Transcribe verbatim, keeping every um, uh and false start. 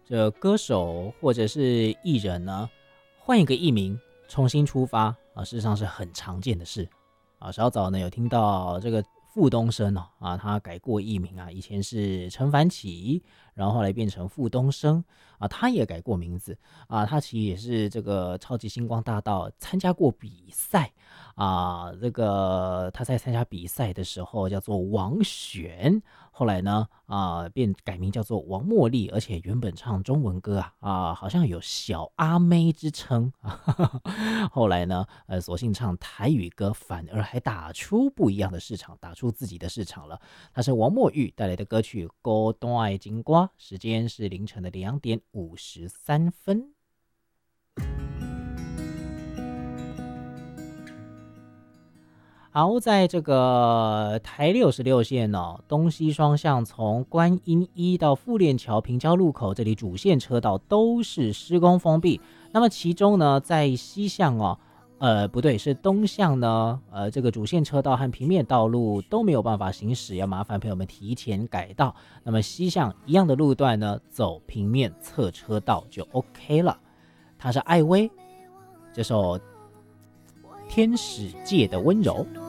这歌手或者是艺人呢，换一个艺名重新出发啊，事实上是很常见的事啊。稍早呢有听到这个傅东升哦啊，他改过艺名啊，以前是陈凡奇，然后后来变成傅东升啊，他也改过名字啊，他其实也是这个超级星光大道参加过比赛啊，这个他在参加比赛的时候叫做王璇。后来呢，啊，变改名叫做王茉莉，而且原本唱中文歌啊，啊，好像有小阿妹之称啊。后来呢，呃，索性唱台语歌，反而还打出不一样的市场，打出自己的市场了。他是王墨玉带来的歌曲《孤单的金瓜》，时间是凌晨的两点五十三分。好，在这个台六十六线哦，东西双向从观音一到富链桥平交路口，这里主线车道都是施工封闭。那么其中呢，在西向哦，呃，不对，是东向呢，呃，这个主线车道和平面道路都没有办法行驶，要麻烦朋友们提前改道。那么西向一样的路段呢，走平面侧车道就 OK 了。它是艾薇这首《天使界的温柔》。